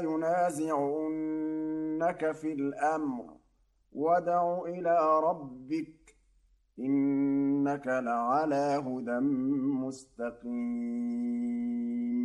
ينازعنك في الأمر وادع إلى ربك إنك لعلى هدى مستقيم